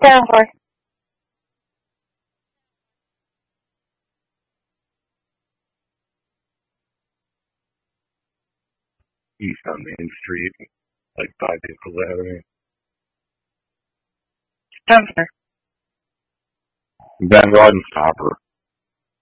Denver. East on Main Street, like 5 April Avenue. Denver. Then go ahead and stop her.